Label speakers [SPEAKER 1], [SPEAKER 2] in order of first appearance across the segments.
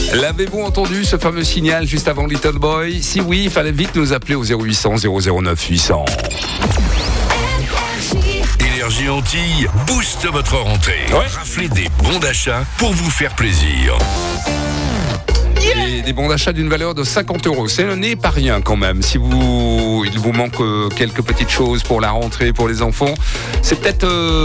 [SPEAKER 1] L'avez-vous entendu, ce fameux signal juste avant Little Boy? Si oui, il fallait vite nous appeler au 0800 009 800.
[SPEAKER 2] Énergie Antilles booste votre rentrée.
[SPEAKER 1] Ouais.
[SPEAKER 2] Raflez des bons d'achat pour vous faire plaisir.
[SPEAKER 1] Et des bons d'achat d'une valeur de 50 €. Ce n'est pas rien quand même. Si il vous manque quelques petites choses pour la rentrée, pour les enfants, c'est peut-être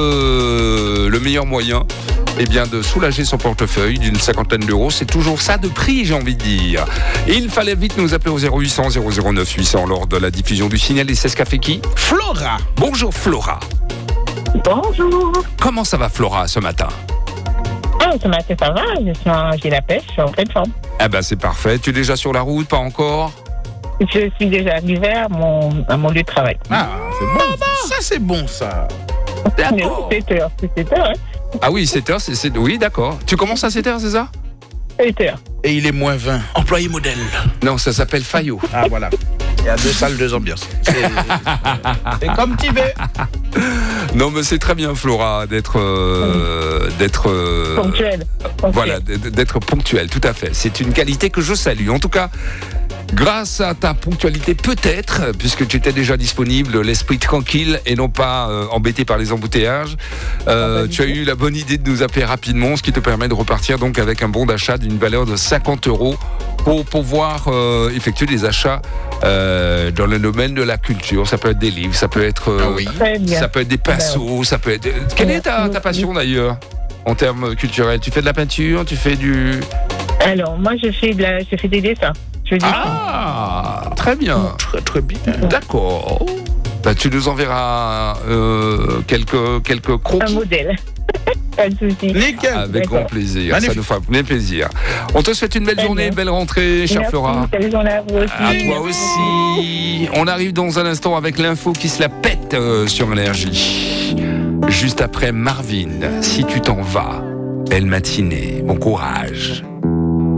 [SPEAKER 1] le meilleur moyen de soulager son portefeuille d'une cinquantaine d'euros. C'est toujours ça de prix, j'ai envie de dire. Et il fallait vite nous appeler au 0800 009 800 lors de la diffusion du signal. Et c'est ce qu'a fait qui?
[SPEAKER 3] Flora.
[SPEAKER 1] Bonjour Flora.
[SPEAKER 4] Bonjour.
[SPEAKER 1] Comment ça va Flora ce matin?
[SPEAKER 4] Ce matin, ça va. J'ai la pêche, je suis en pleine forme.
[SPEAKER 1] Ah ben c'est parfait. Tu es déjà sur la route? Pas encore?
[SPEAKER 4] Je suis déjà arrivée à mon lieu de travail.
[SPEAKER 3] Ah, c'est bon. Ça, c'est bon, ça.
[SPEAKER 1] D'accord.
[SPEAKER 4] Mais 7 heures, c'est 7 heures, hein.
[SPEAKER 1] Ah oui, 7h, oui, d'accord. Tu commences à 7h, c'est ça?
[SPEAKER 4] 7 heures.
[SPEAKER 3] Et il est moins 20. Employé modèle.
[SPEAKER 1] Non, ça s'appelle Fayot.
[SPEAKER 3] Ah, voilà. Il y a 2 salles, 2 ambiances. C'est comme tu veux.
[SPEAKER 1] Non, mais c'est très bien, Flora, d'être
[SPEAKER 4] Ponctuel.
[SPEAKER 1] voilà, d'être ponctuel, tout à fait. C'est une qualité que je salue. En tout cas, grâce à ta ponctualité, peut-être, puisque tu étais déjà disponible, l'esprit tranquille et non pas embêté par les embouteillages, tu as eu la bonne idée de nous appeler rapidement, ce qui te permet de repartir donc avec un bon d'achat d'une valeur de 50 € pour pouvoir effectuer des achats dans le domaine de la culture. Ça peut être des livres, ça peut être, ça peut être des pinceaux, ça peut être... Quelle est ta passion d'ailleurs en termes culturels? Tu fais de la peinture, tu fais du...
[SPEAKER 4] Alors, moi, je fais des dessins.
[SPEAKER 1] Ah, très bien.
[SPEAKER 3] Très, très bien.
[SPEAKER 1] D'accord. Tu nous enverras quelques croquis.
[SPEAKER 4] Un modèle. Pas de souci.
[SPEAKER 3] Nickel.
[SPEAKER 1] Avec grand plaisir.
[SPEAKER 3] Magnifique.
[SPEAKER 1] Ça nous fera bien plaisir. On te souhaite une belle journée, belle rentrée, chère Flora.
[SPEAKER 4] Belle journée à vous aussi.
[SPEAKER 1] À toi aussi. On arrive dans un instant avec l'info qui se la pète sur Énergie. Juste après Marvin, si tu t'en vas. Belle matinée, bon courage.